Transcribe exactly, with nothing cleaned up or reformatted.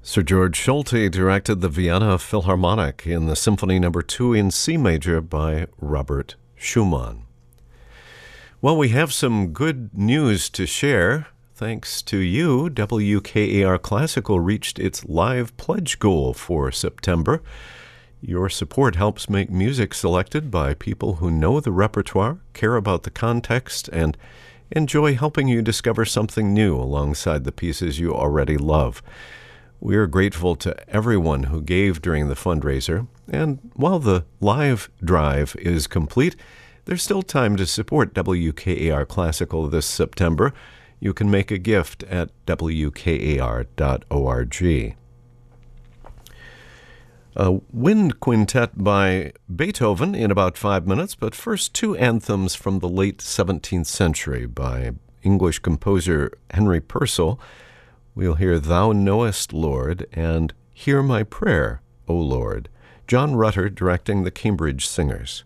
Sir George Solti directed the Vienna Philharmonic in the Symphony Number two in C major by Robert Schumann. Well, we have some good news to share. Thanks to you, W K A R Classical reached its live pledge goal for September. Your support helps make music selected by people who know the repertoire, care about the context, and enjoy helping you discover something new alongside the pieces you already love. We are grateful to everyone who gave during the fundraiser, and while the live drive is complete, there's still time to support W K A R Classical this September. You can make a gift at W K A R dot org. A wind quintet by Beethoven in about five minutes, but first two anthems from the late seventeenth century by English composer Henry Purcell. We'll hear Thou Knowest, Lord, and Hear My Prayer, O Lord. John Rutter directing the Cambridge Singers.